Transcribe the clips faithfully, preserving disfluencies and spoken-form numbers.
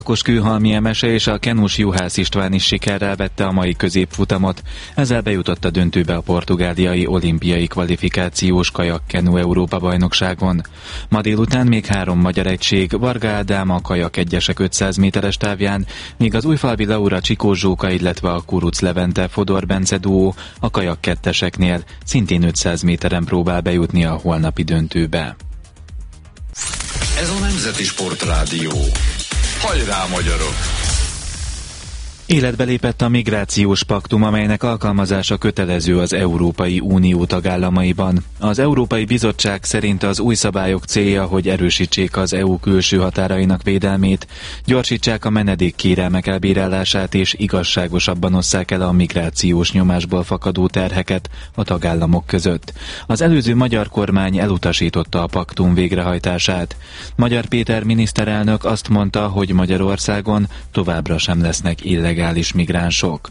Kőhalmi Emese és a kenus Juhász István is sikerrel vette a mai középfutamot, ezzel bejutott a döntőbe a portugáliai olimpiai kvalifikációs kajak-kenu Európa-bajnokságon. Ma délután még három magyar egység, Varga Ádám a kajak egyesek ötszáz méteres távján, míg az Újfalvi Laura Csikós Zsóka, illetve a Kuruc Levente Fodor Bence duó a kajak ketteseknél szintén ötszáz méteren próbál bejutni a holnapi döntőbe. Ez a Nemzeti Sportrádió. Hajrá, magyarok! Életbe lépett a migrációs paktum, amelynek alkalmazása kötelező az Európai Unió tagállamaiban. Az Európai Bizottság szerint az új szabályok célja, hogy erősítsék az é u külső határainak védelmét, gyorsítsák a menedékkérelmek elbírálását és igazságosabban osszák el a migrációs nyomásból fakadó terheket a tagállamok között. Az előző magyar kormány elutasította a paktum végrehajtását. Magyar Péter miniszterelnök azt mondta, hogy Magyarországon továbbra sem lesznek illegális migránsok.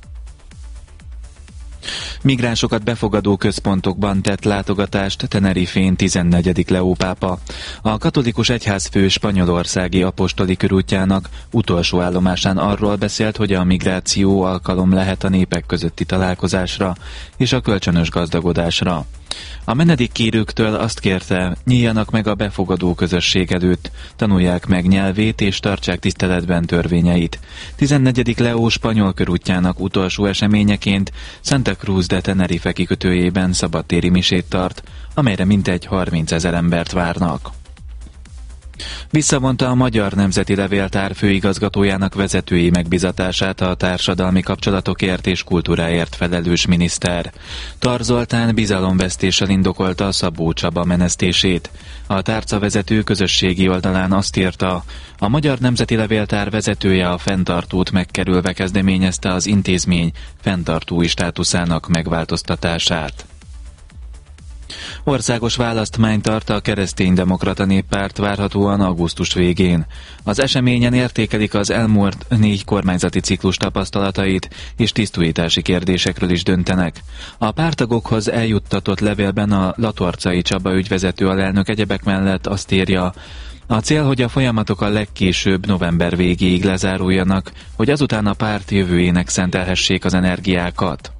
Migránsokat befogadó központokban tett látogatást Tenerifén tizennegyedik Leó pápa. A katolikus egyházfő spanyolországi apostoli körútjának utolsó állomásán arról beszélt, hogy a migráció alkalom lehet a népek közötti találkozásra és a kölcsönös gazdagodásra. A menedékkérőktől azt kérte, nyíljanak meg a befogadó közösség előtt, tanulják meg nyelvét és tartsák tiszteletben törvényeit. tizennegyedik Leó spanyol körútjának utolsó eseményeként Santa Cruz de Tenerife kikötőjében szabadtéri misét tart, amelyre mintegy harmincezer embert várnak. Visszavonta a Magyar Nemzeti Levéltár főigazgatójának vezetői megbizatását a társadalmi kapcsolatokért és kultúráért felelős miniszter. Tar Zoltán bizalomvesztéssel indokolta Szabó Csaba menesztését. A tárcavezető közösségi oldalán azt írta, a Magyar Nemzeti Levéltár vezetője a fenntartót megkerülve kezdeményezte az intézmény fenntartói státuszának megváltoztatását. Országos választmány tart a Kereszténydemokrata Néppárt várhatóan augusztus végén. Az eseményen értékelik az elmúlt négy kormányzati ciklus tapasztalatait, és tisztújítási kérdésekről is döntenek. A párttagokhoz eljuttatott levélben a Latorcai Csaba ügyvezető alelnök egyebek mellett azt írja, a cél, hogy a folyamatok a legkésőbb november végéig lezáruljanak, hogy azután a párt jövőjének szentelhessék az energiákat.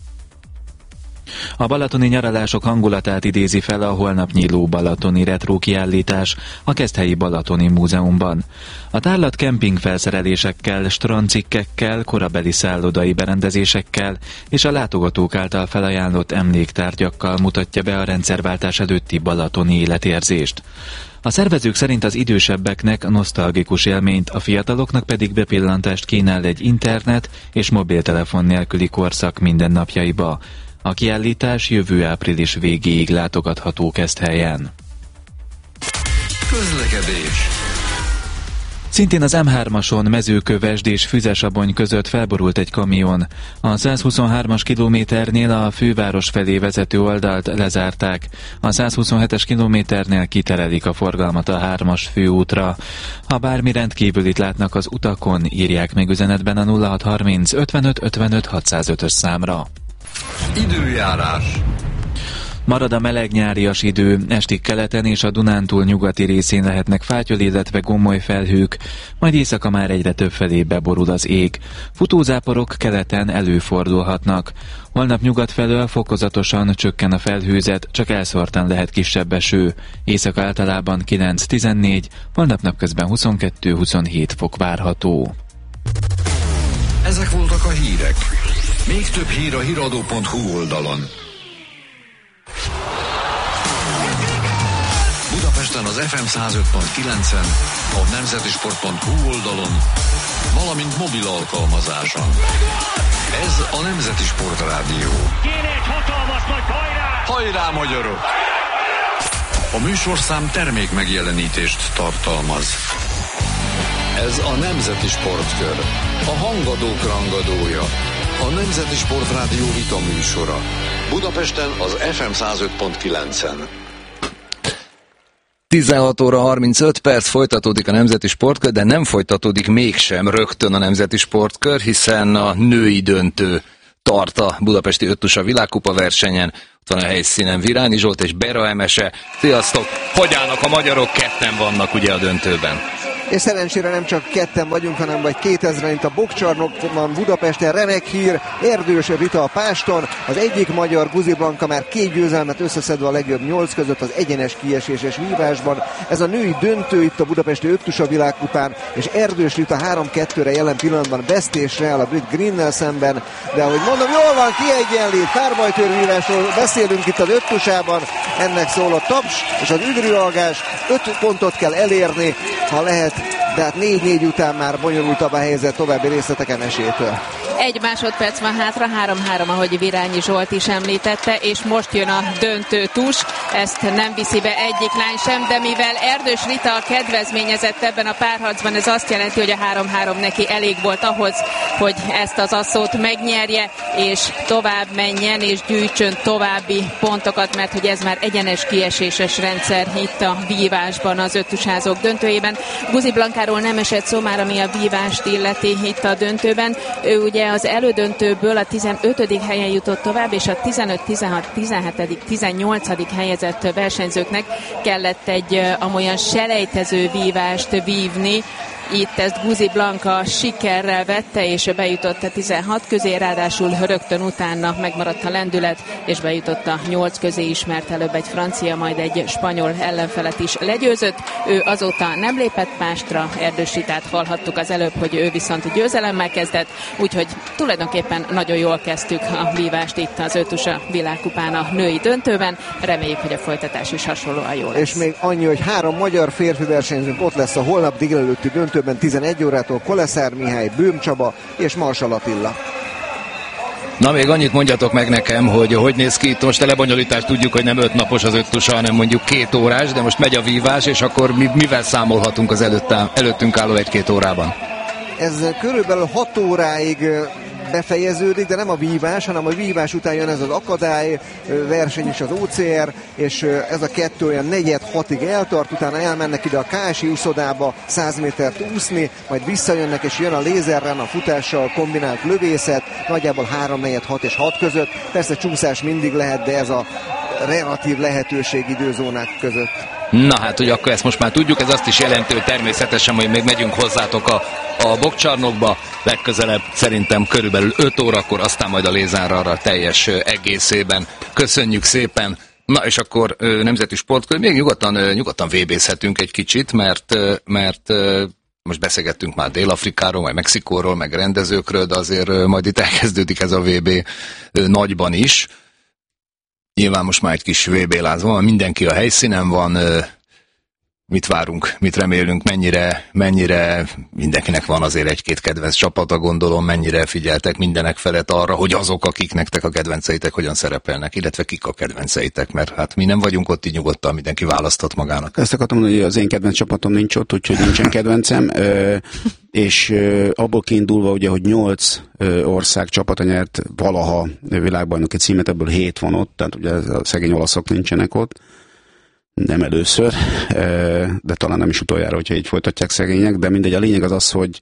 A balatoni nyaralások hangulatát idézi fel a holnap nyíló balatoni retro kiállítás a Keszthelyi Balatoni Múzeumban. A tárlat kempingfelszerelésekkel, strandcikkekkel, korabeli szállodai berendezésekkel és a látogatók által felajánlott emléktárgyakkal mutatja be a rendszerváltás előtti balatoni életérzést. A szervezők szerint az idősebbeknek nosztalgikus élményt, a fiataloknak pedig bepillantást kínál egy internet és mobiltelefon nélküli korszak mindennapjaiba. A kiállítás jövő április végéig látogatható Keszthelyen. Közlekedés. Szintén az M hármason Mezőkövesd és Füzesabony között felborult egy kamion. A százhuszonhármas kilométernél a főváros felé vezető oldalt lezárták. A százhuszonhetes kilométernél kiterelik a forgalmat a hármas főútra. Ha bármi rendkívülit látnak az utakon, írják meg üzenetben a nulla hat harminc ötvenöt ötvenöt hatszázötös számra. Időjárás. Marad a meleg nyárias idő, estig keleten és a Dunántúl nyugati részén lehetnek fátyol, illetve gomoly felhők, majd éjszaka már egyre több felé beborul az ég. Futózáporok keleten előfordulhatnak. Holnap nyugat felől fokozatosan csökken a felhőzet, csak elszórtan lehet kisebb eső. Éjszaka általában kilenc-tizennégy, holnap napközben huszonkettő-huszonhét fok várható. Ezek voltak a hírek. Még több hír a híradó pont hu oldalon. Budapesten az ef em száz öt pont kilencen, a nemzetisport pont hu oldalon, valamint mobil alkalmazáson. Ez a Nemzeti Sportrádió. Kéne egy hatalmas nagy hajrá! Hajrá, magyarok! A műsorszám termék megjelenítést tartalmaz. Ez a Nemzeti Sportkör, a hangadók rangadója, a Nemzeti Sportrádió vita műsora. Budapesten az ef em száz öt pont kilencen. tizenhat óra harmincöt perc, folytatódik a Nemzeti Sportkör, de nem folytatódik mégsem rögtön a Nemzeti Sportkör, hiszen a női döntő tart a budapesti öttusa világkupa versenyen. Ott van a helyszínen Virányi Zsolt és Bera Emese. Sziasztok! Hogy állnak a magyarok? Ketten vannak ugye a döntőben. és szerencsére nem csak ketten vagyunk, hanem vagy kétezren itt a Bokcsarnokban Budapesten. Remek hír, Erdős Rita a páston, az egyik magyar, Guzi Blanka már két győzelmet összeszedve a legjobb nyolc között az egyenes kieséses vívásban. Ez a női döntő itt a budapesti Öttusa világkupán, és Erdős Rita három kettőre jelen pillanatban vesztésre áll a brit Greennel szemben, de ahogy mondom, jól van, kiegyenlít, párbajtőrvívásról beszélünk itt az Öttusában, ennek szól a taps és az üdülőalgás, öt pontot kell elérni, ha lehet, de hát négy-négy után már bonyolultabb a helyzet, további részleteken esélytől. Egy másodperc van hátra, három-három, ahogy Virányi Zsolt is említette, és most jön a döntő tus, ezt nem viszi be egyik lány sem, de mivel Erdős Rita a kedvezményezett ebben a párharcban, ez azt jelenti, hogy a három-három neki elég volt ahhoz, hogy ezt az asszót megnyerje, és tovább menjen, és gyűjtsön további pontokat, mert hogy ez már egyenes kieséses rendszer itt a vívásban, az öttusázók döntőjében. Guzi Blankáról nem esett szó már, ami a vívást illeti itt a döntőben. Ő ugye az elődöntőből a tizenötödik helyen jutott tovább, és a tizenöt, tizenhat, tizenhetedik, tizennyolcadik helyezett versenyzőknek kellett egy amolyan selejtező vívást vívni. Itt ezt Guzi Blanka sikerrel vette, és bejutott a tizenhat közé, ráadásul rögtön utána megmaradt a lendület, és bejutott a nyolc közé is, mert előbb egy francia, majd egy spanyol ellenfelet is legyőzött. Ő azóta nem lépett pástra, Erdős Ritát hallhattuk az előbb, hogy ő viszont győzelemmel kezdett, úgyhogy tulajdonképpen nagyon jól kezdtük a vívást itt az Öttusa világkupán a női döntőben. Reméljük, hogy a folytatás is hasonlóan jó lesz. És még annyi, hogy három magyar férfi versenyzőnk ott lesz a holnap délelőtti döntőben tizenegy órától, Koleszár Mihály, Bőm Csaba és Marsal Attila. Na még annyit mondjatok meg nekem, hogy hogy néz ki itt most a lebonyolítás, tudjuk, hogy nem öt napos az Öttusa, hanem mondjuk két órás, de most megy a vívás, és akkor mi, mivel számolhatunk az előttá, előttünk álló egy-két órában? Ez körülbelül hat óráig befejeződik, de nem a vívás, hanem a vívás után jön ez az akadály verseny és az o cé er, és ez a kettő olyan negyed hatig eltart, utána elmennek ide a Kási úszodába száz métert úszni, majd visszajönnek, és jön a lézerrán a futással kombinált lövészet, nagyjából három, negyed, hat és hat között. Persze csúszás mindig lehet, de ez a relatív lehetőség időzónák között. Na hát, hogy akkor ezt most már tudjuk, ez azt is jelenti, hogy természetesen, hogy még megyünk hozzátok a, a Bokcsarnokba, legközelebb szerintem körülbelül öt órakor, aztán majd a lézárra teljes egészében. Köszönjük szépen! Na és akkor nemzeti sportkör, még nyugodtan, nyugodtan vébézhetünk egy kicsit, mert, mert most beszélgettünk már Dél-Afrikáról, majd Mexikóról, meg rendezőkről, de azért majd itt elkezdődik ez a vé bé nagyban is. Nyilván most már egy kis vé bé láz van, mindenki a helyszínen van, mit várunk, mit remélünk, mennyire, mennyire mindenkinek van azért egy-két kedvenc csapata, gondolom, mennyire figyeltek mindenek felett arra, hogy azok, akik nektek a kedvenceitek hogyan szerepelnek, illetve kik a kedvenceitek, mert hát mi nem vagyunk ott, így nyugodtan mindenki választhat magának. Ezt akartam mondani, hogy az én kedvenc csapatom nincs ott, úgyhogy nincsen kedvencem, és abból kiindulva ugye, hogy nyolc ország csapata nyert valaha világbajnoki címet, ebből hét van ott, tehát ugye a szegény olaszok nincsenek ott, nem először, de talán nem is utoljára, hogyha így folytatják szegények, de mindegy, a lényeg az az, hogy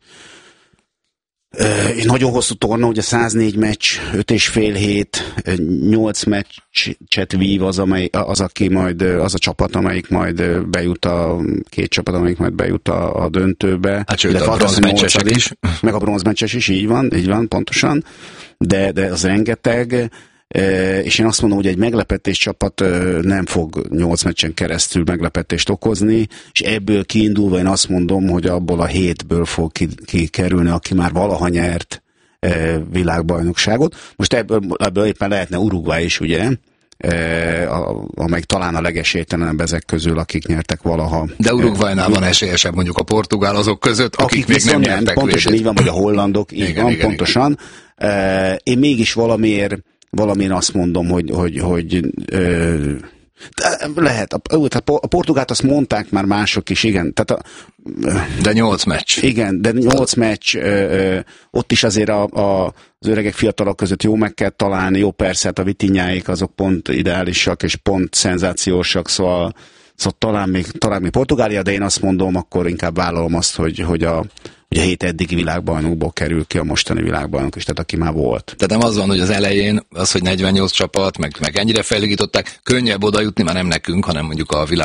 egy nagyon hosszú torna, ugye száznégy meccs, öt és fél hét, nyolc meccset vív az, amely, az, aki majd, az a csapat, amelyik majd bejut a, két csapat, amelyik majd bejut a, a döntőbe. Hát sőt, a bronzmeccsesek is. Meg a bronzmeccses is, így van, így van, pontosan, de, de az rengeteg, és én azt mondom, hogy egy meglepetés csapat nem fog nyolc meccsen keresztül meglepetést okozni, és ebből kiindulva én azt mondom, hogy abból a hétből fog kikerülni, aki már valaha nyert világbajnokságot. Most ebből, ebből éppen lehetne Uruguay is, ugye? Amelyik talán a legesélytelenebb ezek közül, akik nyertek valaha. De Uruguaynál van esélyesebb mondjuk a portugál azok között, akik, akik még nem nyertek. Pontosan így van, vagy a hollandok, így igen, van, igen, pontosan. Igen. Én mégis valamiért Valamint azt mondom, hogy, hogy, hogy ö, lehet. A, a portugált azt mondták már mások is, igen. Tehát a, de nyolc meccs. Igen, de nyolc meccs, ö, ö, ott is azért a, a, az öregek fiatalok között jó meg kell találni, jó persze, hát a Vitinháik azok pont ideálisak, és pont szenzációsak, szóval, szóval talán, még, talán még Portugália, de én azt mondom, akkor inkább vállalom azt, hogy, hogy a hogy a hét eddigi világbajnokból kerül ki a mostani világbajnok is, tehát aki már volt. Tehát nem az van, hogy az elején az, hogy negyvennyolc csapat, meg, meg ennyire felhigították, könnyebb oda jutni, már nem nekünk, hanem mondjuk a világ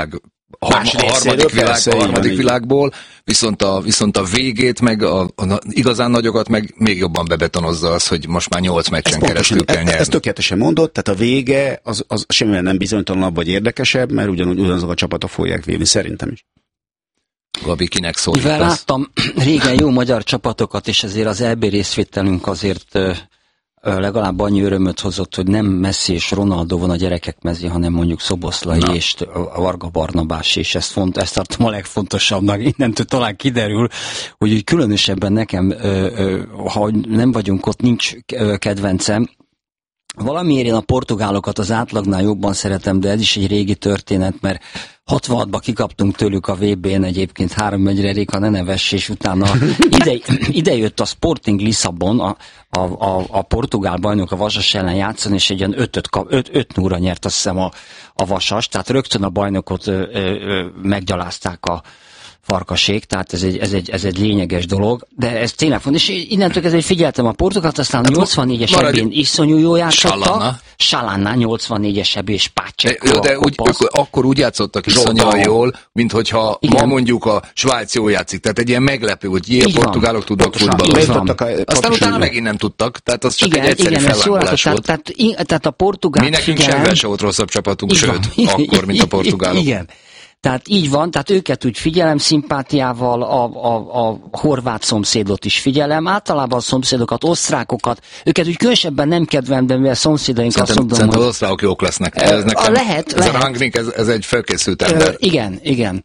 a harmadik, világ, a harmadik világból, viszont a, viszont a végét, meg a, a igazán nagyokat, meg még jobban bebetonozza az, hogy most már nyolc meccsen keresztül kell nyerni. Ezt tökéletesen mondott, tehát a vége az, az semmivel nem bizonytalanabb vagy érdekesebb, mert ugyanúgy ugyanazok a csapatok fogják vívni, szerintem is. Gabi, kinek szólít? Mivel láttam régen jó magyar csapatokat, és ezért az é bé részvételünk azért legalább annyi örömöt hozott, hogy nem Messi és Ronaldo van a gyerekek mezé, hanem mondjuk Szoboszlai Na. és a Varga Barnabás, és ezt, font, ezt tartom a legfontosabbnak. Innentől talán kiderül, hogy úgy különösebben nekem, ha nem vagyunk ott, nincs kedvencem. Valamiért én a portugálokat az átlagnál jobban szeretem, de ez is egy régi történet, mert hatvanhatban kikaptunk tőlük a vé bén egyébként három egyre Réka Neneves, és utána ide, ide jött a Sporting Lisszabon, a, a, a, a portugál bajnok a Vasas ellen játszani, és egy ilyen öt nulla nyert azt hiszem a, a Vasas, tehát rögtön a bajnokot ö, ö, meggyalázták a Farkasék, tehát ez egy, ez, egy, ez egy lényeges dolog, de ez tényleg fontos, és innentől kezdve figyeltem a portugált, aztán a nyolcvannégyes ebén iszonyú jól játszottak, Salanna nyolcvannégyes ebé és Pacheco. Jó, de úgy, ők akkor úgy játszottak iszonyúan jól, mint hogyha ma mondjuk a Svájc jól játszik, tehát egy ilyen meglepő, hogy ilyen portugálok tudnak futballozni. Aztán utána megint nem tudtak, tehát az csak igen, egy egyszerű fellángolás volt. Tehát, tehát, tehát a portugál mi nekünk semmivel se volt rosszabb csapatunk, sőt, akkor, mint a portugálok. Igen. Tehát így van, tehát őket úgy figyelem szimpátiával, a, a, a horvát szomszédot is figyelem, általában a szomszédokat, osztrákokat, őket úgy különösebben nem kedvelem, de mivel szomszédaink azt mondom, szerintem hogy... az osztrákok jók lesznek. Ez, nekem, lehet, ez lehet. a rangnik, ez, ez egy felkészült ember. Igen, igen.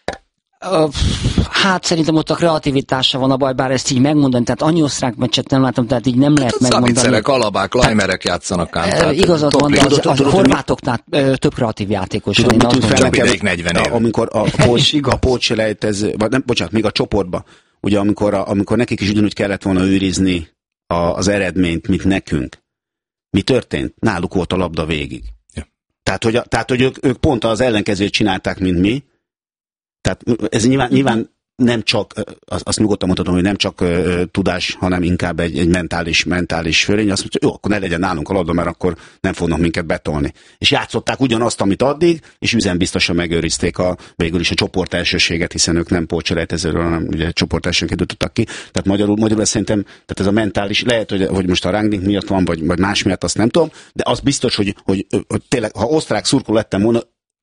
Hát szerintem ott a kreativitása van a baj, bár ezt így megmondani, tehát annyi osztrák meccset nem látom, tehát így nem lehet hát megmondani. Szabicerek, alabák, lajmerek játszanak ám. Igazad van, de az, az a horvátoknál több kreatív játékos. Tudom, mit tűnt fel nekem, negyven év. Amikor a, a pótselejtez, vagy nem, bocsánat, még a csoportba, ugye amikor, a, amikor nekik is ugyanúgy kellett volna őrizni a, az eredményt, mint nekünk. Mi történt? Náluk volt a labda végig. Ja. Tehát, hogy, a, tehát, hogy ők, ők pont az ellenkezőt csinálták, mint mi. Tehát ez nyilván, nyilván nem csak, azt nyugodtan mondhatom, hogy nem csak uh, tudás, hanem inkább egy, egy mentális, mentális fölény. Azt mondja, jó, akkor ne legyen nálunk a labda, mert akkor nem fognak minket betolni. És játszották ugyanazt, amit addig, és üzenbiztosan megőrizték a, végül is a csoport elsőséget, hiszen ők nem pótselejtezőről, hanem ugye csoport elsőként jutottak ki. Tehát magyarul, magyarul szerintem, tehát ez a mentális, lehet, hogy, hogy most a ranking miatt van, vagy, vagy más miatt, azt nem tudom, de az biztos, hogy, hogy, hogy tényleg, ha osztrák szurkoló lettem volna,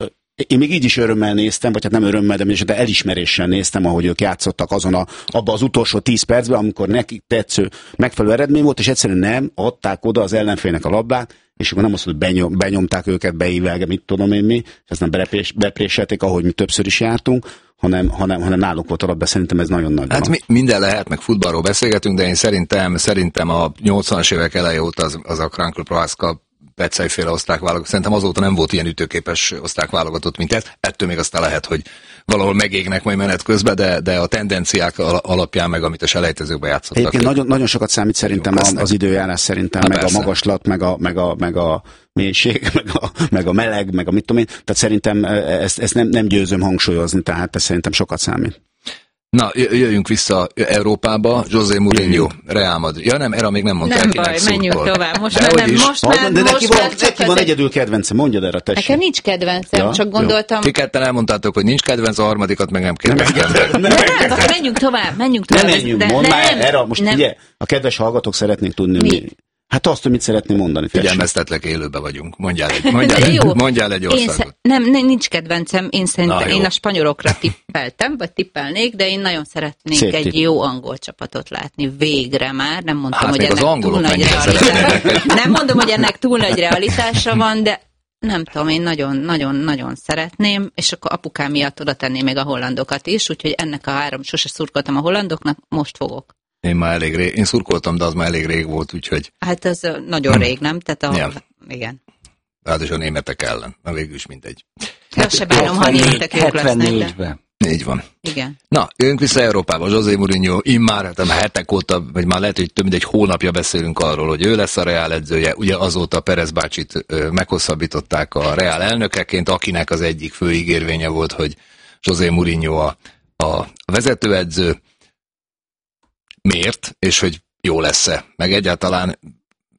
én még így is örömmel néztem, vagy hát nem örömmel, de, de elismeréssel néztem, ahogy ők játszottak azon a, abban az utolsó tíz percben, amikor nekik tetsző megfelelő eredmény volt, és egyszerűen nem adták oda az ellenfélnek a labdát, és akkor nem azt, hogy benyom, benyomták őket, beívelge, mit tudom én mi, és aztán bepréselték, ahogy mi többször is jártunk, hanem, hanem, hanem náluk volt a labda, szerintem ez nagyon nagy. Hát mi, minden lehet, meg futballról beszélgetünk, de én szerintem, szerintem a nyolcvanas évek eleje óta az, az a Krankl Prohászka Petszejféle osztrák válogatott. Szerintem azóta nem volt ilyen ütőképes osztrák válogatott, mint ez. Ettől még aztán lehet, hogy valahol megégnek majd menet közben, de, de a tendenciák alapján meg, amit a selejtezőkben játszottak. Egyébként nagyon, nagyon sokat számít szerintem az időjárás szerintem, meg persze. A magaslat, meg a, meg a, meg a mélység, meg a, meg a meleg, meg a mit tudom én. Tehát szerintem ezt, ezt nem, nem győzöm hangsúlyozni, tehát ez szerintem sokat számít. Na, jöjjünk vissza Európába. José Mourinho, Real Madrid. Ja nem, erre még nem mondták. Nem baj, menjünk tovább. Most de már nem, most már, de most neki már van, neki van egyedül kedvence, mondjad erre, tessék. Nekem nincs kedvencem, ja? Csak gondoltam. Ti ketten elmondtátok, hogy nincs kedvenc, a harmadikat meg nem kérdeztem. Nem, nem, nem, nem, menjünk tovább, menjünk tovább. Nem menjünk, mondd már erre, most ugye, a kedves hallgatók szeretnék tudni, mi? Hát azt, hogy mit szeretném mondani. Figyelmeztetlek, élőbe vagyunk. Mondjál egy, mondjál egy, mondjál egy országot. Nem, nincs kedvencem. Én szerintem én a spanyolokra tippeltem, vagy tippelnék, de én nagyon szeretnék Szép egy tipp. jó angol csapatot látni. Végre már. Nem mondtam, hát hogy ennek túl nagy realitása. Nem mondom, hogy ennek túl nagy realitása van, de nem tudom, én nagyon-nagyon-nagyon szeretném, és akkor apukám miatt oda tenném még a hollandokat is, úgyhogy ennek a három, sose szurkoltam a hollandoknak, most fogok. Én már elég rég, én szurkoltam, de az már elég rég volt, úgyhogy... Hát az nagyon rég, nem? Tehát a... Ja. Igen. Ráadásul a németek ellen, na végül is mindegy. Hát, se bánom, ha németek jók lesznek, de... Így van. Igen. Na, jönk vissza Európába. José Mourinho immár, hát már hetek óta, vagy már lehet, hogy több mint egy hónapja beszélünk arról, hogy ő lesz a Real edzője. Ugye azóta Perez bácsit meghosszabbították a Real elnökeként, akinek az egyik fő ígérvénye volt, hogy José Mourinho a, a vezetőedző. Miért? És hogy jó lesz-e? Meg egyáltalán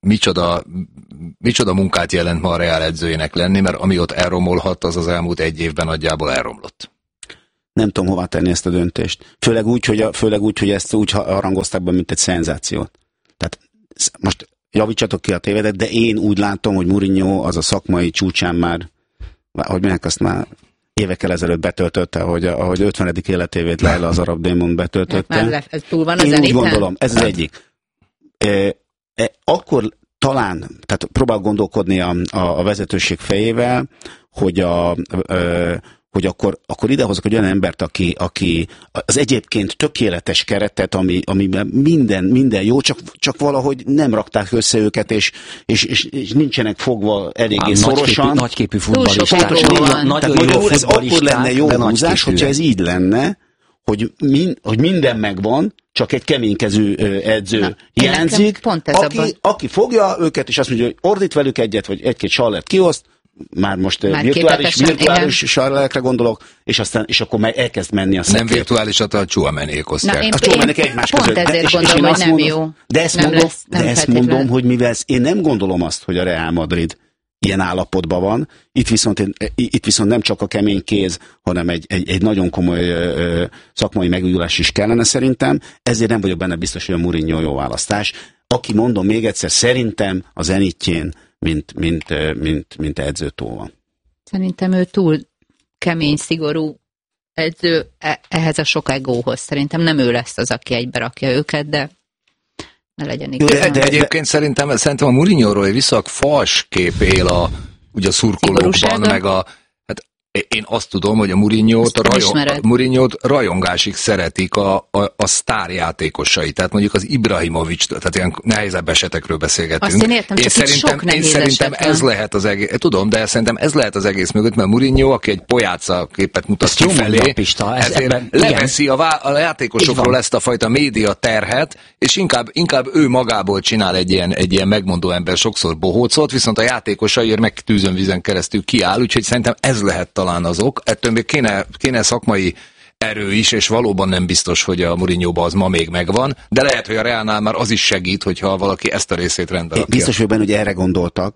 micsoda, micsoda munkát jelent ma a Real edzőjének lenni, mert ami ott elromolhat, az az elmúlt egy évben nagyjából elromlott. Nem tudom hová tenni ezt a döntést. Főleg úgy, hogy, a, főleg úgy, hogy ezt úgy harangozták be, mint egy szenzációt. Tehát most javítsatok ki a tévedet, de én úgy látom, hogy Mourinho az a szakmai csúcsán már, hogy mondják, azt már évekkel ezelőtt betöltötte, ahogy, ahogy ötvenedik életévét Leila az arab démon betöltötte. Már ez túl van az én eliten? úgy gondolom, ez az egyik. E, e, akkor talán, tehát próbál gondolkodni a, a, a vezetőség fejével, hogy a... E, hogy akkor, akkor idehozok egy olyan embert, aki, aki az egyébként tökéletes keretet, ami, ami minden, minden jó, csak, csak valahogy nem rakták össze őket, és, és, és, és nincsenek fogva eléggé Ám, szorosan. Nagyképű futballisták. Nagyon jó, ez akkor lenne jó húzás, hogyha ez így lenne, hogy, min, hogy minden megvan, csak egy keménykező edző Na, hiányzik, aki, aki fogja őket, és azt mondja, hogy ordít velük egyet, vagy egy-két sallert kioszt, már most már virtuális, virtuális sarlelekre gondolok, és aztán és akkor már elkezd menni a Nem virtuálisat, a Tchouaméniék osztják. A Tchouaméniék egymás között. Pont ezért de, gondolom, hogy nem mondom, jó. De ezt, nem mondom, lesz, nem de ezt mondom, hogy mivel én nem gondolom azt, hogy a Real Madrid ilyen állapotban van, itt viszont, én, itt viszont nem csak a kemény kéz, hanem egy, egy, egy nagyon komoly ö, szakmai megújulás is kellene szerintem, ezért nem vagyok benne biztos, hogy a Mourinho jó választás. Aki, mondom még egyszer, szerintem a zenitjén mint, mint, mint, mint edzőtól van. Szerintem ő túl kemény, szigorú edző ehhez a sok egóhoz. Szerintem nem ő lesz az, aki egybe rakja őket, de ne legyen igazán. De, de egyébként szerintem, szerintem a Mourinho-ról egy viszonylag fals kép él a, ugye a szurkolókban, meg a én azt tudom, hogy a Mourinho-t, a rajong, Mourinho-t rajongásig szeretik a, a, a sztárjátékosai. Tehát mondjuk az Ibrahimovics, tehát ilyen nehezebb esetekről beszélgetünk. Azt én értem, én csak szerintem, sok nehéz én szerintem eset ez van. lehet az egész, tudom, de szerintem ez lehet az egész mögött, mert Mourinho, aki egy pojáca képet mutat ki felé, Pista, ez ezért ebben, leveszi a, vá- a játékosokról ezt a fajta média terhet, és inkább, inkább ő magából csinál egy ilyen, egy ilyen megmondó ember sokszor bohócot, viszont a játékosaiért meg tűzön vízen keresztül kiáll, úgyhogy szerintem ez lehet talán az ok. Ettől még kéne, kéne szakmai erő is, és valóban nem biztos, hogy a Mourinho-ban az ma még megvan, de lehet, hogy a Realnál már az is segít, hogyha valaki ezt a részét rendbe rakja. Biztos, hogy benne, hogy erre gondoltak,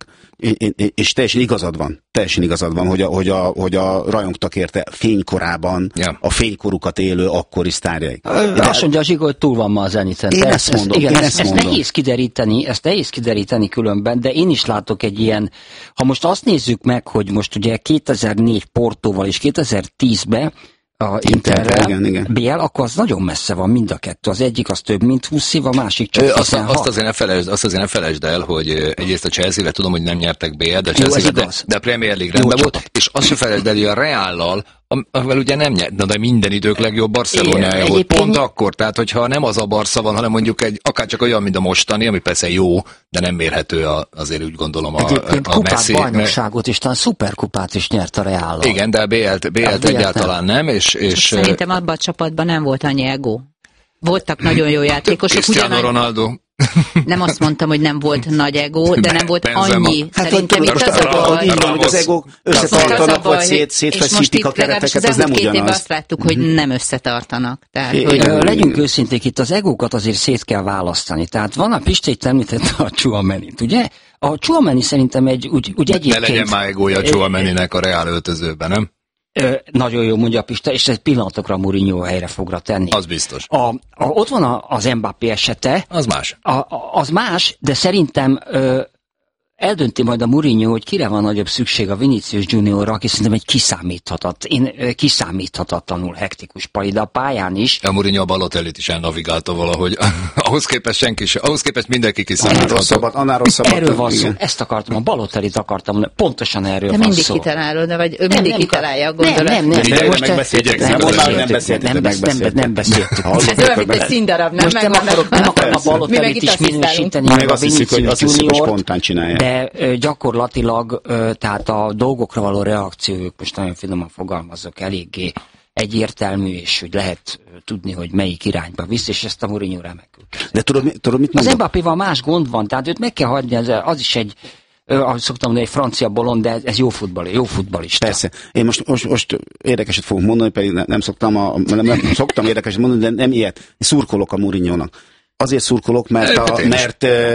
és teljesen igazad van, teljesen igazad van, hogy a, hogy a, hogy a rajongtak érte fénykorában, ja. a fénykorukat élő akkori sztárjaik. De azt mondja a Zsigo, hogy túl van ma a Zeniten. Én ezt mondom, igen, én ezt, ezt ezt mondom. nehéz kideríteni, ezt nehéz kideríteni különben, de én is látok egy ilyen, ha most azt nézzük meg, hogy most ugye kétezer-négy Portóval és kétezer-tízben a Interrel, igen, igen. bé el, akkor az nagyon messze van mind a kettő. Az egyik az több, mint húsz év, a másik csak tizenhat. Azt, azt, azért ne felejtsd, azt azért ne felejtsd el, hogy egyrészt a Chelsea-re tudom, hogy nem nyertek bé el, de, Chelsea Jó, de, de a Premier League rendben volt, csapat. És azt se felejtsd el, hogy a Reállal, amivel ugye nem nyert, de minden idők legjobb Barcelonája volt. Pont akkor, tehát hogyha nem az a Barca van, hanem mondjuk egy, akár csak olyan, mint a mostani, ami persze jó, de nem mérhető a, azért úgy gondolom a, egyébként a kupát, Messi. bajnokságot és talán szuperkupát is nyert a Reállal. Igen, de a bé el-t, bé el-t egyáltalán nem. És, és szerintem abban a csapatban nem volt annyi ego. Voltak nagyon jó játékosok. Cristiano Ronaldo. Nem azt mondtam, hogy nem volt nagy ego, de nem volt annyi. Hát szerintem itt az a baj. Így van, hogy az egók összetartanak, vagy szét, szétfeszítik a kereteket, ez nem ugyanaz. Két azt láttuk, hogy nem összetartanak. Tehát, é, hogy... Legyünk őszinték, itt az egókat azért szét kell választani. Tehát van a Pista, itt említette a Tchouaménit, ugye? A Tchouaméni szerintem egy, úgy, úgy egyébként... Ne legyen már egója a Tchouaméninek a Real öltözőben, nem? Ö, nagyon jó, mondja a Pista, és egy pillanatokra Mourinho helyre fogra tenni. Az biztos. A, a, ott van a, az Mbappé esete. Az más. A, a, az más, de szerintem ö, eldönti majd a Mourinho, hogy kire van nagyobb szükség, a Vinicius Juniorra, aki szerintem egy kiszámíthatat, én ö, kiszámíthatatlanul hektikus pali, de a pályán is. A Mourinho a Balotellit is elnavigálta valahogy. ahhoz képest senki sem, ahhoz képest mindenki kiszámítható. Annál rosszabbat. Erről van szó, ezt akartam, a Balotellit akartam, pontosan erről de van mindig szó. kitalálod, de vagy ő mindig nem, kitalálja a gondolatot. Nem, nem, nem. De most megbeszéltük. Nem beszéltük. Nem beszéltük. Ez olyan, mint egy színdarab, nem? Most nem akarom a Balotellit is minősíteni, meg a Vinicius Juniort, de gyakorlatilag, tehát a dolgokra való reakciójuk, most nagyon finoman fogalmazok, eléggé egyértelmű, és hogy lehet tudni, hogy melyik irányba visz, és ezt a Mourinho remekül. De tudod, tudod mit mondom? Az Mbappéval más gond van, tehát őt meg kell hagyni, az, az is egy, ahogy szoktam mondani, egy francia bolond, de ez jó futball, jó futballista. Persze. Én most, most, most érdekeset fogok mondani, pedig nem, nem, szoktam, a, nem, nem szoktam érdekeset mondani, de nem ilyet. Szurkolok a Mourinhónak. Azért szurkolok, mert, a, mert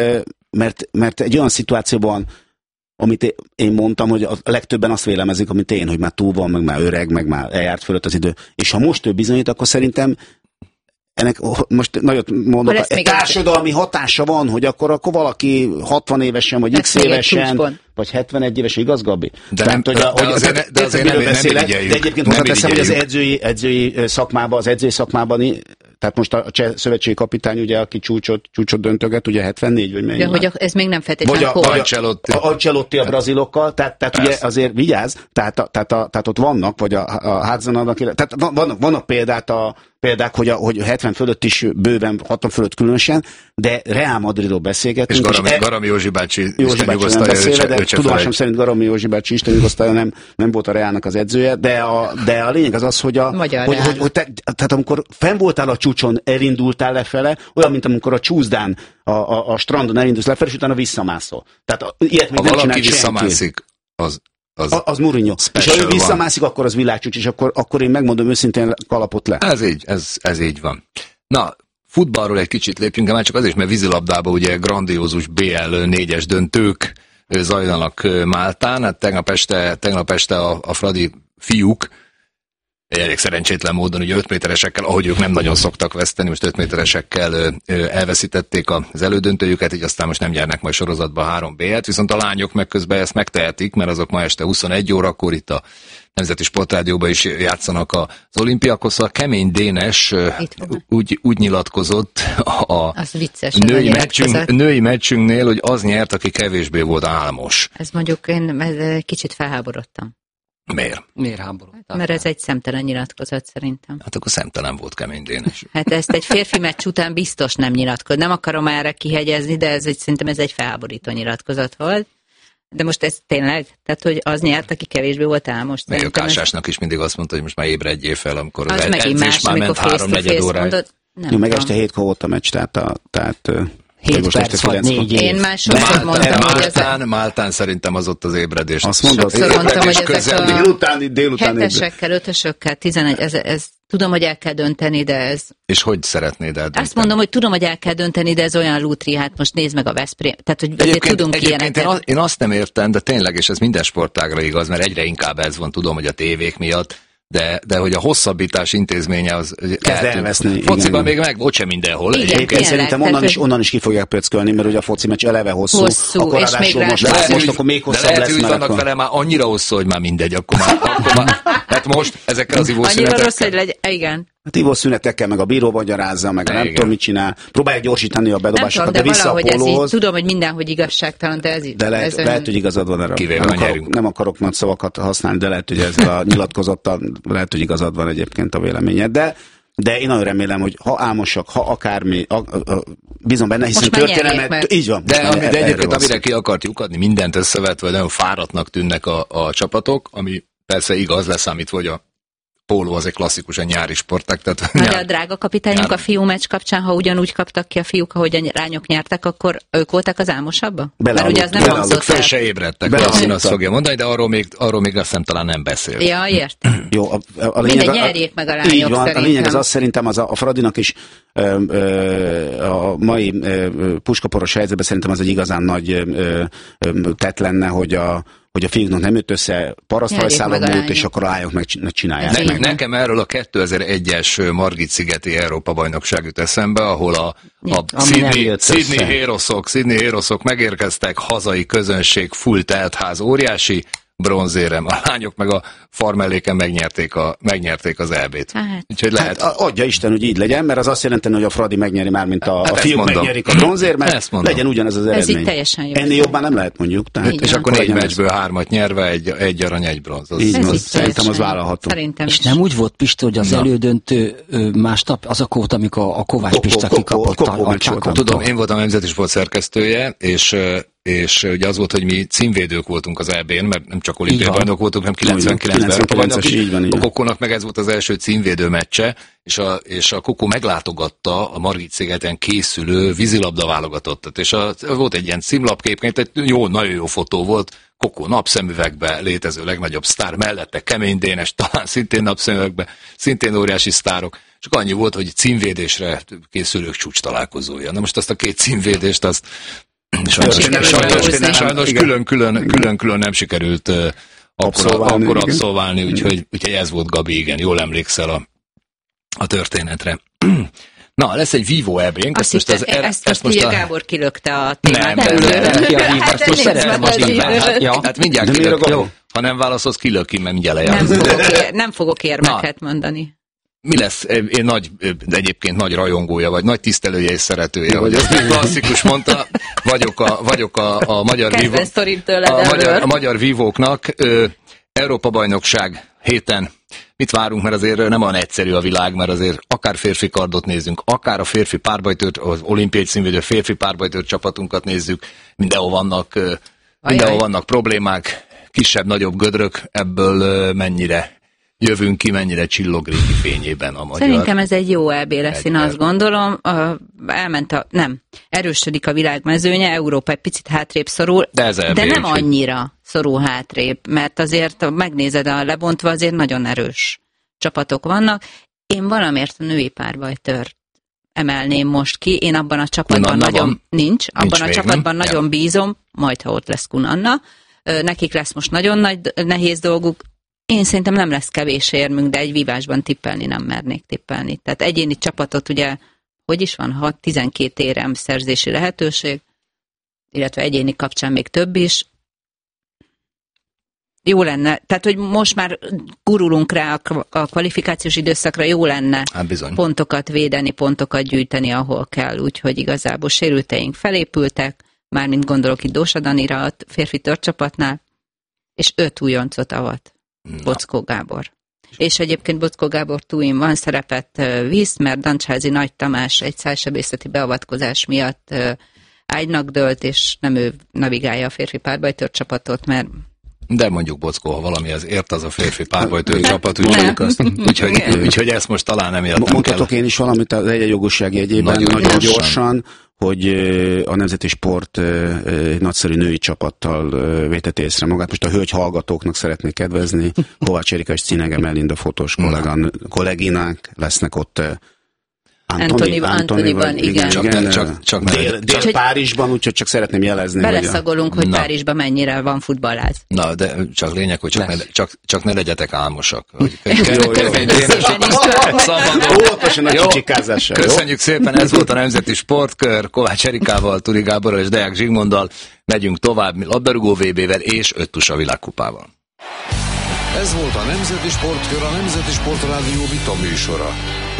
mert, mert egy olyan szituációban, amit én mondtam, hogy a legtöbben azt vélemezik, amit én, hogy már túl van, meg már öreg, meg már eljárt fölött az idő. És ha most ő bizonyít, akkor szerintem ennek most nagyot mondok, egy társadalmi hatása van, hogy akkor, akkor valaki hatvan évesen, vagy x évesen, vagy hetvenegy évesen, igaz, Gabi? De, nem, hogy, de, hogy de azért, de azért nem, nem beszélek, de egyébként hozzáteszem, hogy az edzői, edzői szakmában, az edzői szakmában, tehát most a cseh szövetségi kapitány, ugye, aki csúcsot, csúcsot döntöget, ugye hetvennégy, vagy mennyi? De hogy a, ez még nem feltétlenül vagy a, Ancelotti. A Ancelotti a brazilokkal, tehát, tehát ugye azért vigyázz, tehát, tehát, tehát ott vannak, vagy a, a Hudson-nak, tehát vannak, vannak példát a példák, hogy, a, hogy hetven fölött is bőven, hatvan fölött különösen, de Real Madridról beszélgetünk. És Garami, és Garami Józsi bácsi, Józsi bácsi nem beszél, de tudomásom szerint Garami Józsi bácsi Isten nyugosztalja nem, nem volt a Realnak az edzője, de a, de a lényeg az az, hogy, a, hogy, hogy, hogy te, tehát amikor fenn voltál a csúcson, elindultál lefele, olyan, mint amikor a csúszdán a, a, a strandon elindulsz lefele, és utána visszamászol. Tehát ilyet még ha nem valaki visszamászik, az Az, a, az Mourinho. És ha ő visszamászik, akkor az világcsúcs, és akkor, akkor én megmondom őszintén, kalapot le. Ez így, ez, ez így van. Na, futballról egy kicsit lépjünk, már csak azért, mert vízilabdában ugye grandiózus bé el négyes döntők zajlanak Máltán. Hát tegnap este, tegnap este a, a Fradi fiúk elég szerencsétlen módon, ugye öt méteresekkel, ahogy ők nem nagyon szoktak veszteni, most öt méteresekkel elveszítették az elődöntőjüket, így aztán most nem nyernek majd sorozatba három bé el-t, viszont a lányok meg közben ezt megtehetik, mert azok ma este huszonegy órakor itt a Nemzeti Sportrádióban is játszanak az Olimpiakosszal. Kemény Dénes úgy, úgy nyilatkozott a vicces, női, meccsünk, női meccsünknél, hogy az nyert, aki kevésbé volt álmos. Ez mondjuk én ez kicsit felháborodtam. Miért? Miért háborodtál? Mert ez egy szemtelen nyilatkozat szerintem. Hát akkor szemtelen volt Kemény Dénes. Hát ezt egy férfi meccs után biztos nem nyilatkoz. Nem akarom erre kihegyezni, de ez egy, szerintem ez egy felháborító nyilatkozat volt. De most ez tényleg? Tehát, hogy az nyert, aki kevésbé volt álmos. Még a Kásásnak is mindig azt mondta, hogy most már ébredjél fel, amikor az, az megint más, már ment három-negyed óráig. Jó, meg este hétkor volt a meccs, tehát, a, tehát hét perc vagy négy év. Én már sokszor mondtam, Máltán, hogy ez a... Máltán szerintem az ott az ébredés. Azt mondod, sokszor mondtam, hogy ezek a délután, délután hetesekkel, ötösökkel, tizenegy, ez, ez tudom, hogy el kell dönteni, de ez... És hogy szeretnéd eldönteni? Azt mondom, hogy tudom, hogy el kell dönteni, de ez olyan lútri, hát most nézd meg a Veszprém. Tehát, hogy azért tudunk ilyeneket. Én, én azt nem értem, de tényleg, és ez minden sportágra igaz, mert egyre inkább ez van, tudom, hogy a tévék miatt, De, de hogy a hosszabbítás intézménye az kezd elveszni. Fociban még meg, ott sem mindenhol. Igen, Egyébként szerintem onnan is, onnan is ki fogják pöckölni, mert ugye a foci meccs eleve hosszú. Hosszú, akkor és még most, rá... most, most akkor még hosszabb lesz. De lesz. lehet, hogy vannak vele már annyira hosszú, hogy már mindegy, akkor már, akkor már hát most ezekkel az ivószünetekkel. Annyira rossz, hogy legyen, igen. Hát ivószünetekkel, meg a bíró magyarázza, meg a nem tudom mit csinál. Próbálják gyorsítani a bedobásokat, de, de vissza a pólóhoz. Tudom, hogy mindenhogy igazságtalan, de ez így. De lehet, ez lehet hogy igazad van erre. Kivéve nem, akarok, nem akarok nagy szavakat használni, de lehet, hogy ez a nyilatkozattal, lehet, hogy igazad van egyébként a véleményed. De De én nagyon remélem, hogy ha álmosak, ha akármi, a, a, a, bízom benne, hiszen történelmet... Így van. De, ami, de egyébként, amire ki akart lyukadni, mindent összevetve, nagyon fáradtnak tűnnek a, a csapatok, ami persze igaz, leszámítva, hogy a póló az egy klasszikusan nyári sportág. Tehát nyár... De a drága kapitányunk nyár... a fiú meccs kapcsán, ha ugyanúgy kaptak ki a fiúk, ahogy a lányok nyertek, akkor ők voltak az álmosabbak? Mert ugye az nem hangzott fel. Se ébredtek, azt, azt fogja mondani, de arról még, arról még azt hiszem talán nem beszél. Ja, értem. Jó, a, a, a Mindegy, nyerjék meg a lányok így van, szerintem. A lényeg az az szerintem, az a, a Fradinak is ö, ö, a mai ö, puskaporos helyzetben szerintem az egy igazán nagy ö, ö, tett lenne, hogy a hogy a fiúknak nem jött össze paraszthajszálon múlt, és akkor a lányok megcsinálják. Ne, nekem erről a kétezer-egyes Margit-szigeti Európa-bajnokság jut eszembe, ahol a, a Sydney, Sydney Heroesok, Sydney Heroesok megérkeztek, hazai közönség, full teltház, óriási bronzérem. A lányok meg a farmelléken megnyerték, a, megnyerték az é bét. Hát, úgyhogy lehet... Hát, adja Isten, hogy így legyen, mert az azt jelenti, hogy a Fradi megnyeri már, mint a, hát a fiúk megnyerik a bronzér, mert legyen ugyanez az eredmény. Ez így teljesen jó. Ennél jobban nem lehet mondjuk. Tehát, és akkor négy meccsből hármat nyerve, egy, egy arany, egy bronz. Az, így az, az, szerintem az vállalható. Szerintem és nem úgy volt, Pista, hogy az Na. elődöntő másnap, az a kóta, amikor a Kovács Pista kikapott a Csákon. Tudom, én voltam a Nemzeti Sport szerkesztője, és és ugye az volt, hogy mi címvédők voltunk az é bén, mert nem csak olimpiai bajnok voltunk, hanem kilencvenkilencben Európa-bajnok is. A Kokónak meg ez volt az első címvédő meccse, és a, és a Kokó meglátogatta a Margit-szigeten készülő vízilabda válogatottat, és a, volt egy ilyen címlapkép, egy jó, nagyon jó fotó volt, Kokó napszemüvegbe létező legnagyobb sztár, mellette Kemény Dénes, talán szintén napszemüvegbe, szintén óriási sztárok, csak annyi volt, hogy címvédésre készülők csúcs találkozója. Na most azt a két címvédést, azt Sajnos, sajnos, sajnos külön-külön, külön-külön nem sikerült uh, akkor, akkor abszolválni, úgyhogy, úgyhogy ez volt, Gabi, igen, jól emlékszel a, a történetre. Na, lesz egy Vivo é bé-nk. Azt most az, ezt, ezt most ugye a... Gábor kilökte a témát. Nem, nem, nem, nem, ki a hívást, most szeretem a hívást. Hát, hát mindjárt kilök, jó. Ha nem válaszolsz, kilöki, mert mindjárt lejár. Nem fogok, nem fogok érmeket Na. mondani. Mi lesz? Én nagy, egyébként nagy rajongója, vagy nagy tisztelője és szeretője, vagy az klasszikus mondta, vagyok a, vagyok a, a magyar vívó, a magyar, a magyar vívóknak. Európa-bajnokság héten mit várunk, mert azért nem olyan egyszerű a világ, mert azért akár férfi kardot nézzünk, akár a férfi párbajtőrt, az olimpiai címvédő férfi párbajtőrt csapatunkat nézzük, mindenhol vannak, mindenhol vannak problémák, kisebb-nagyobb gödrök, ebből mennyire jövünk ki, mennyire csillog régi fényében a magyar. Szerintem ez egy jó é bé lesz, én azt gondolom. Elment a, nem, erősödik a világmezőnye, Európa egy picit hátrébb szorul, de, ez de nem annyira szorul hátrébb, mert azért megnézed a lebontva, azért nagyon erős csapatok vannak. Én valamiért a női párbajtőrt emelném most ki, én abban a csapatban Kunanna nagyon van. nincs, abban nincs a még, csapatban nem? nagyon ja. bízom, majd ha ott lesz Kunanna. Nekik lesz most nagyon nagy, nehéz dolguk. Én szerintem nem lesz kevés érmünk, de egy vívásban tippelni nem mernék tippelni. Tehát egyéni csapatot ugye, hogy is van, hat tizenkét érem szerzési lehetőség, illetve egyéni kapcsán még több is. Jó lenne, tehát hogy most már gurulunk rá a kvalifikációs időszakra, jó lenne hát pontokat védeni, pontokat gyűjteni, ahol kell, úgyhogy igazából sérülteink felépültek, mármint gondolok itt Dósa Danira, a férfi törcsapatnál, és öt újoncot avat. Bockó Gábor. És egyébként Bockó Gábor túlin van szerepet visz, mert Dancsázi Nagy Tamás egy szájsebészeti beavatkozás miatt ágynak dőlt, és nem ő navigálja a férfi párbajtőr csapatot, mert de mondjuk Bockó, ha valami az ért, az a férfi párbajtőr csapat, úgyhogy, úgyhogy, úgyhogy ezt most talán nem értem. Mondhatok én is valamit az egyenjogúság jegyében, nagyon, nagyon gyorsan. gyorsan, hogy a Nemzeti Sport nagyszerű női csapattal vétett észre magát. Most a hölgy hallgatóknak szeretnék kedvezni. Kovács Erika és Cinege Melinda fotós kollégán, kolléginák lesznek ott. Antoni, Antoniban, igen. igen. Csak, igen csak, csak dél, dél csak, Párizsban, úgyhogy csak szeretném jelezni. Beleszagolunk, hogy, a... hogy Párizsban mennyire van futballáz. Na, de csak lényeg, hogy csak, ne, csak, csak ne legyetek álmosak. Hogy Köszönjük szépen, ez volt a Nemzeti Sportkör, Kovács Erikával, Turi Gáborral és Deák Zsigmonddal. Megyünk tovább labdarúgó vé bével és öttusa világkupával. Ez volt a Nemzeti Sportkör, a Nemzeti Sportrádió vita műsora.